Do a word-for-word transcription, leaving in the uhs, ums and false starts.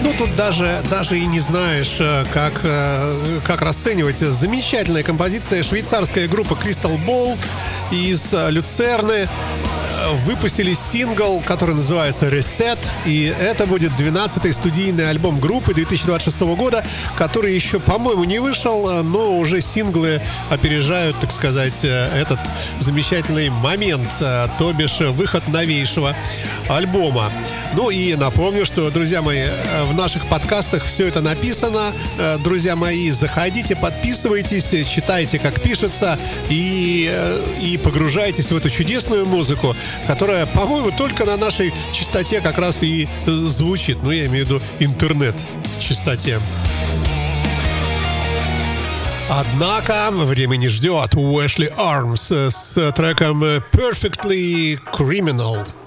Ну, тут даже, даже и не знаешь, как, как расценивать. Замечательная композиция. Швейцарская группа Crystal Ball из Люцерны выпустили сингл, который называется «Reset», и это будет двенадцатый студийный альбом группы две тысячи двадцать шестого года, который еще, по-моему, не вышел, но уже синглы опережают, так сказать, этот замечательный момент, то бишь выход новейшего альбома. Ну и напомню, что, друзья мои, в наших подкастах все это написано. Друзья мои, заходите, подписывайтесь, читайте, как пишется, и, и погружайтесь в эту чудесную музыку, которая, по-моему, только на нашей частоте как раз и звучит. Ну, я имею в виду интернет-частоте. Однако время не ждет. Уэшли Армс с треком «Perfectly Criminal».